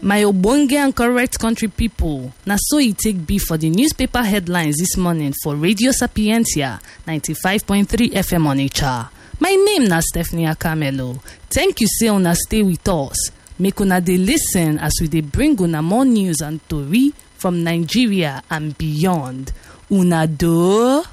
My ogbonge and correct country people, na so e take be for the newspaper headlines this morning for Radio Sapientia 95.3 FM on HR. My name na Stephanie Akamelo. Thank you say una stay with us. Make una dey listen as we dey bring una more news and tori from Nigeria and beyond. Una do.